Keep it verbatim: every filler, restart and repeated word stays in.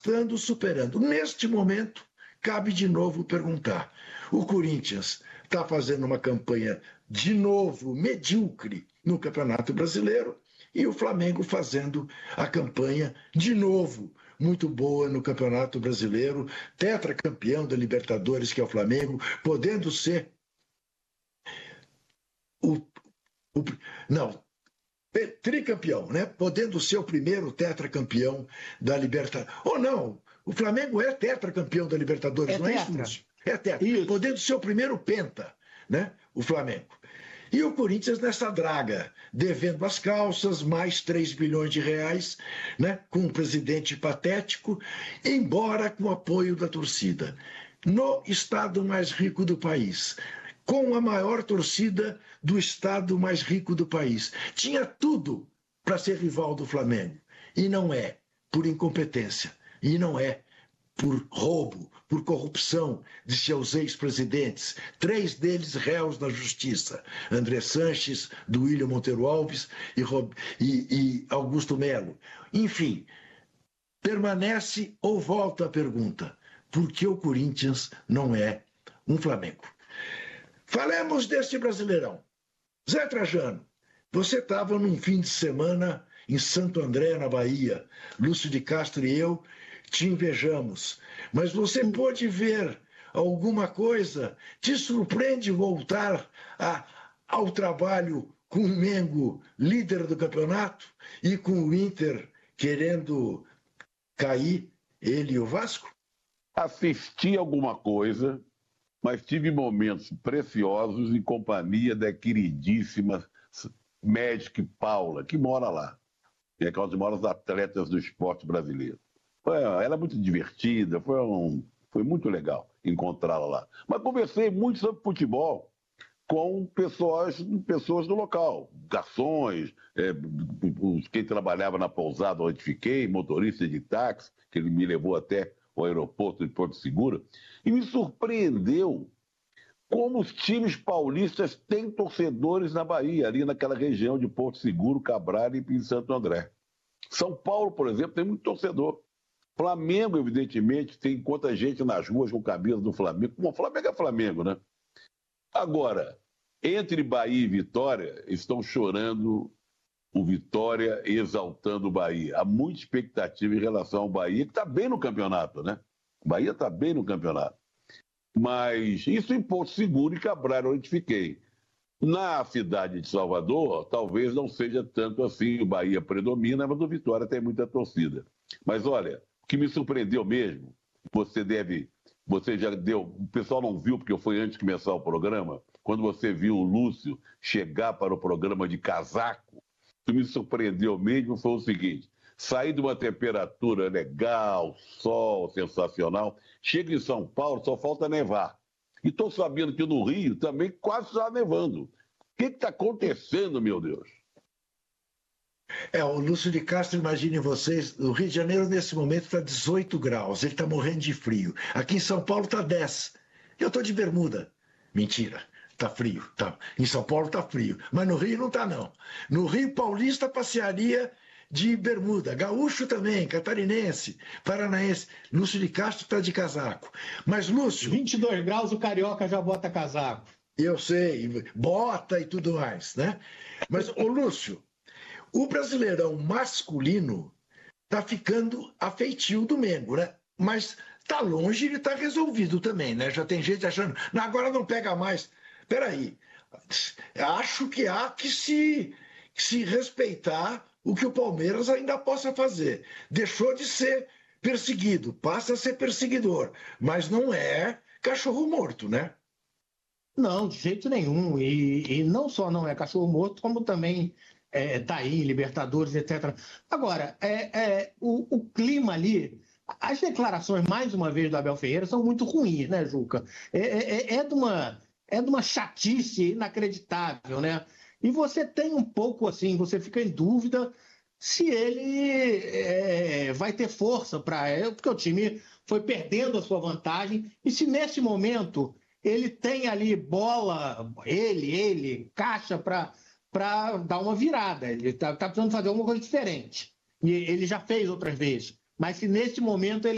passando, superando. Neste momento, cabe de novo perguntar. O Corinthians está fazendo uma campanha de novo medíocre no Campeonato Brasileiro e o Flamengo fazendo a campanha de novo muito boa no Campeonato Brasileiro, tetracampeão da Libertadores, que é o Flamengo, podendo ser o, o não, tricampeão, né? Podendo ser o primeiro tetracampeão da Libertadores. Ou não, o Flamengo é tetracampeão da Libertadores, é não tetra. é isso, Lúcio? É tetra. Isso. Podendo ser o primeiro penta, né? O Flamengo. E o Corinthians nessa draga, devendo as calças, mais três bilhões de reais, né? Com um presidente patético, embora com o apoio da torcida. No estado mais rico do país, com a maior torcida do estado mais rico do país. Tinha tudo para ser rival do Flamengo. E não é, por incompetência. E não é por roubo, por corrupção de seus ex-presidentes. Três deles réus na justiça. André Sanches, Duílio Monteiro Alves e, Rob... e, e Augusto Melo. Enfim, permanece ou volta a pergunta. Por que o Corinthians não é um Flamengo? Falemos deste Brasileirão. Zé Trajano, você estava num fim de semana em Santo André, na Bahia. Lúcio de Castro e eu te invejamos. Mas você pôde ver alguma coisa? Te surpreende voltar a, ao trabalho com o Mengo, líder do campeonato, e com o Inter querendo cair, ele e o Vasco? Assisti alguma coisa, mas tive momentos preciosos em companhia da queridíssima Magic Paula, que mora lá. É aquela de maiores atletas do esporte brasileiro. Foi, ela é muito divertida, foi, um, foi muito legal encontrá-la lá. Mas conversei muito sobre futebol com pessoas, pessoas do local, garçons, é, quem trabalhava na pousada onde fiquei, motorista de táxi, que ele me levou até o aeroporto de Porto Seguro, e me surpreendeu como os times paulistas têm torcedores na Bahia, ali naquela região de Porto Seguro, Cabral e Santo André. São Paulo, por exemplo, tem muito torcedor. Flamengo, evidentemente, tem quanta gente nas ruas com camisa do Flamengo. Bom, Flamengo é Flamengo, né? Agora, entre Bahia e Vitória, estão chorando o Vitória exaltando o Bahia. Há muita expectativa em relação ao Bahia, que está bem no campeonato, né? O Bahia está bem no campeonato. Mas isso em Porto Seguro e Cabral, onde fiquei. Na cidade de Salvador, talvez não seja tanto assim. O Bahia predomina, mas o Vitória tem muita torcida. Mas olha, o que me surpreendeu mesmo, você deve... Você já deu... O pessoal não viu, porque foi antes de começar o programa, quando você viu o Lúcio chegar para o programa de casaco, o que me surpreendeu mesmo foi o seguinte: sair de uma temperatura legal, sol sensacional, chega em São Paulo, só falta nevar. E estou sabendo que no Rio também quase está nevando. O que está acontecendo, meu Deus? É, o Lúcio de Castro, imaginem vocês, o Rio de Janeiro nesse momento está dezoito graus, ele está morrendo de frio. Aqui em São Paulo está dez. Eu estou de bermuda. Mentira. Tá frio, tá. Em São Paulo tá frio, mas no Rio não tá não. No Rio Paulista passearia de bermuda, gaúcho também, catarinense, paranaense. Lúcio de Castro tá de casaco. Mas Lúcio, vinte e dois graus o carioca já bota casaco. Eu sei, bota e tudo mais, né? Mas ô Lúcio, o Brasileirão masculino tá ficando afeitio do Mengo, né? Mas tá longe de estar resolvido também, né? Já tem gente achando, não, agora não pega mais. Peraí, acho que há que se, que se respeitar o que o Palmeiras ainda possa fazer. Deixou de ser perseguido, passa a ser perseguidor, mas não é cachorro morto, né? Não, de jeito nenhum. E, e não só não é cachorro morto, como também está é, aí, Libertadores, etcétera. Agora, é, é, o, o clima ali... As declarações, mais uma vez, do Abel Ferreira são muito ruins, né, Juca? É, é, é de uma... É de uma chatice inacreditável, né? E você tem um pouco assim, você fica em dúvida se ele é, vai ter força para... Porque o time foi perdendo a sua vantagem. E se nesse momento ele tem ali bola, ele, ele, caixa para dar uma virada. Ele está tá precisando fazer alguma coisa diferente. E ele já fez outras vezes. Mas se nesse momento ele